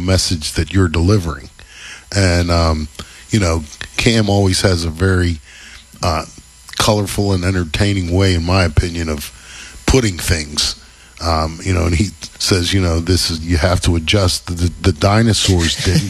message that you're delivering. And, Cam always has a very colorful and entertaining way, in my opinion, of putting things. And he says, this is, you have to adjust. The dinosaurs didn't.